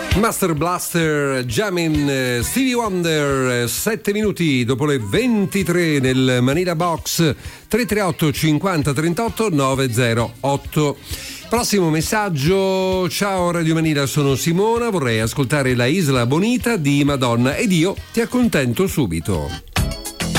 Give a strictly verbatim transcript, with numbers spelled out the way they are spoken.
Master Blaster, Jamin, Stevie Wonder, sette minuti dopo le ventitré nel Manila Box. Tre tre otto cinquanta trentotto novecentotto. Prossimo messaggio: ciao Radio Manila, sono Simona, vorrei ascoltare La Isla Bonita di Madonna ed io ti accontento subito.